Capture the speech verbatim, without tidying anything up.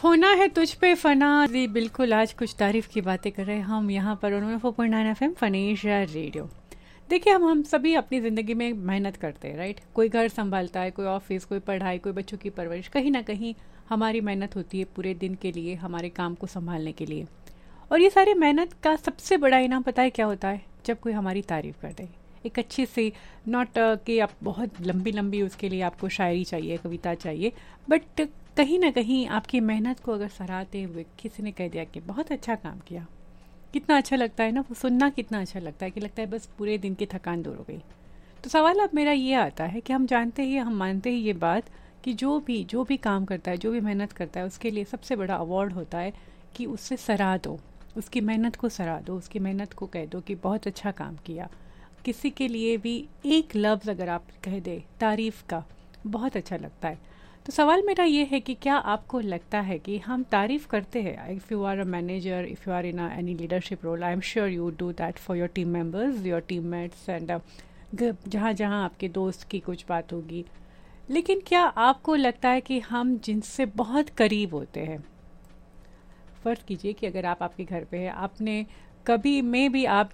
होना है तुझ पे फना। जी बिल्कुल, आज कुछ तारीफ की बातें कर रहे हैं हम यहाँ पर उन्होंने four point nine F M फनेशा radio. देखिए, हम हम सभी अपनी ज़िंदगी में मेहनत करते हैं, राइट। कोई घर संभालता है, कोई ऑफिस, कोई पढ़ाई, कोई बच्चों की परवरिश। कहीं ना कहीं हमारी मेहनत होती है पूरे दिन के लिए, हमारे काम को संभालने के लिए। और ये सारी मेहनत का सबसे बड़ा इनाम पता है क्या होता है? जब कोई हमारी तारीफ़ कर दे, एक अच्छी सी, नॉट कि आप बहुत लंबी लंबी उसके लिए आपको शायरी चाहिए, कविता चाहिए, बट कहीं ना कहीं आपकी मेहनत को अगर सराहते हुए किसी ने कह दिया कि बहुत अच्छा काम किया, कितना अच्छा लगता है ना, वो सुनना कितना अच्छा लगता है कि लगता है बस पूरे दिन की थकान दूर हो गई। तो सवाल अब मेरा ये आता है कि हम जानते ही, हम मानते ही ये बात कि जो भी जो भी काम करता है, जो भी मेहनत करता है, उसके लिए सबसे बड़ा अवार्ड होता है कि उससे सराह दो, उसकी मेहनत को सराह दो, उसकी मेहनत को कह दो कि बहुत अच्छा काम किया। किसी के लिए भी एक लफ्ज़ अगर आप कह दे तारीफ़ का, बहुत अच्छा लगता है। तो सवाल मेरा ये है कि क्या आपको लगता है कि हम तारीफ़ करते हैं? If you are a manager, if you are in any leadership role, I am sure you do that for your team members, your teammates and जहाँ जहाँ आपके दोस्त की कुछ बात होगी। लेकिन क्या आपको लगता है कि हम जिनसे बहुत करीब होते हैं, फ़र्ज़ कीजिए कि अगर आप आपके घर पे हैं, आपने कभी में भी आप